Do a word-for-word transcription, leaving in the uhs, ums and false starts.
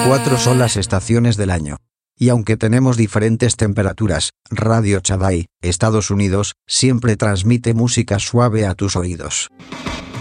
veinticuatro son las estaciones del año. Y aunque tenemos diferentes temperaturas, Radio Chabai, Estados Unidos, siempre transmite música suave a tus oídos.